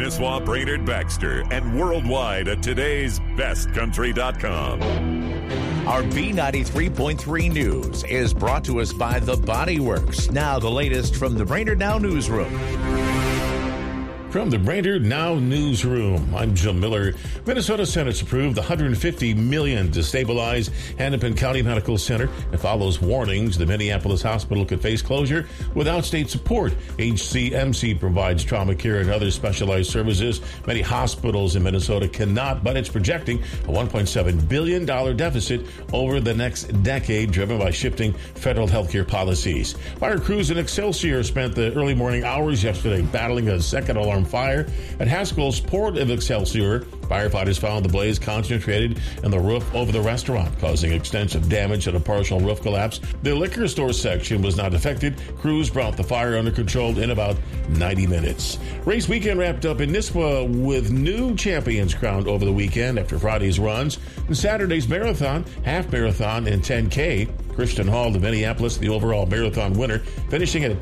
Nisswa, Brainerd, Baxter, and worldwide at today'sbestcountry.com. Our B93.3 News is brought to us by The Body Works. Now the latest from the Brainerd Now Newsroom. From the Brainerd Now Newsroom, I'm Jim Miller. Minnesota Senate's approved the $150 million to stabilize Hennepin County Medical Center. It follows warnings the Minneapolis hospital could face closure without state support. HCMC provides trauma care and other specialized services. Many hospitals in Minnesota cannot, but it's projecting a $1.7 billion deficit over the next decade, driven by shifting federal healthcare policies. Fire crews in Excelsior spent the early morning hours yesterday battling a second alarm fire at Haskell's Port of Excelsior. Firefighters found the blaze concentrated in the roof over the restaurant, causing extensive damage and a partial roof collapse. The liquor store section was not affected. Crews brought the fire under control in about 90 minutes. Race weekend wrapped up in Nisswa with new champions crowned over the weekend after Friday's runs. And Saturday's marathon, half marathon, and 10K. Christian Hall of Minneapolis, the overall marathon winner, finishing at a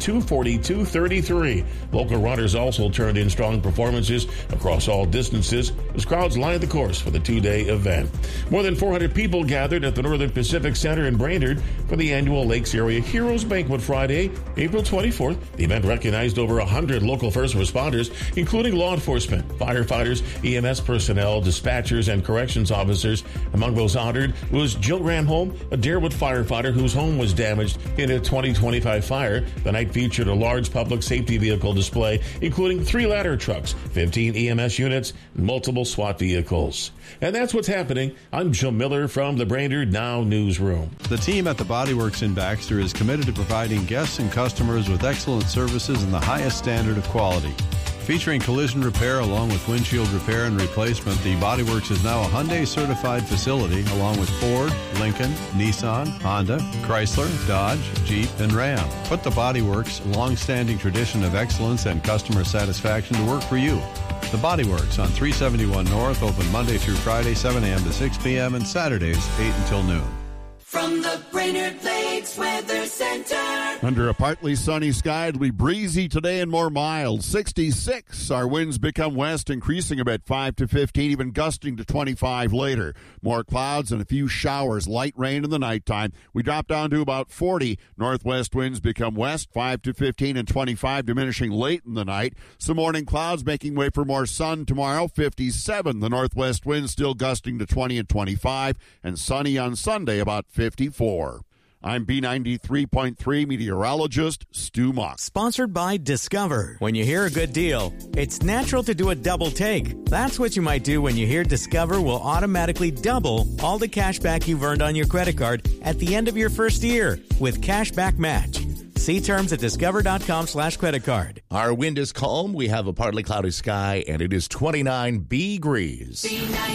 2:42.33. Local runners also turned in strong performances across all distances as crowds lined the course for the two-day event. More than 400 people gathered at the Northern Pacific Center in Brainerd for the annual Lakes Area Heroes Banquet Friday, April 24th. The event recognized over 100 local first responders, including law enforcement, firefighters, EMS personnel, dispatchers, and corrections officers. Among those honored was Jill Granholm, a Darewood firefighter whose home was damaged in a 2025 fire. The night featured a large public safety vehicle display, including 3 ladder trucks, 15 EMS units, and multiple SWAT vehicles. And that's what's happening. I'm Jim Miller from the Brainerd Now Newsroom. The team at the Body Works in Baxter is committed to providing guests and customers with excellent services and the highest standard of quality. Featuring collision repair along with windshield repair and replacement, the Body Works is now a Hyundai certified facility along with Ford, Lincoln, Nissan, Honda, Chrysler, Dodge, Jeep, and Ram. Put the Body Works' long-standing tradition of excellence and customer satisfaction to work for you. The Body Works on 371 North, open Monday through Friday, 7 a.m. to 6 p.m. and Saturdays, 8 until noon. From the Brainerd Lakes Weather Center. Under a partly sunny sky, it'll be breezy today and more mild. 66. Our winds become west, increasing about 5 to 15, even gusting to 25 later. More clouds and a few showers, light rain in the nighttime. We drop down to about 40. Northwest winds become west, 5 to 15 and 25, diminishing late in the night. Some morning clouds making way for more sun tomorrow, 57. The northwest winds still gusting to 20 and 25, and sunny on Sunday, about 54. I'm B93.3 meteorologist Stu Mock. Sponsored by Discover. When you hear a good deal, it's natural to do a double take. That's what you might do when you hear Discover will automatically double all the cash back you've earned on your credit card at the end of your first year with Cashback Match. See terms at discover.com/credit card. Our wind is calm. We have a partly cloudy sky, and it is 29 degrees.